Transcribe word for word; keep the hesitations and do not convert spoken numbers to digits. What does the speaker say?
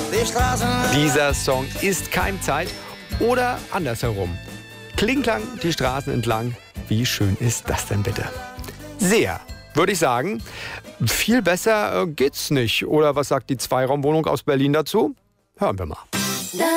die Straßen. Dieser Song ist Keimzeit oder andersherum. Klingklang die Straßen entlang. Wie schön ist das denn bitte? Sehr, würde ich sagen. Viel besser äh, geht's nicht. Oder was sagt die Zweiraumwohnung aus Berlin dazu? Hören wir mal.